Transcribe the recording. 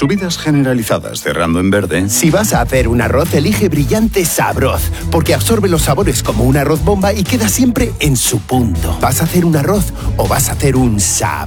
Subidas generalizadas cerrando en verde. Si vas a hacer un arroz, elige Brillante Sabroz, porque absorbe los sabores como un arroz bomba y queda siempre en su punto. ¿Vas a hacer un arroz o vas a hacer un sabor?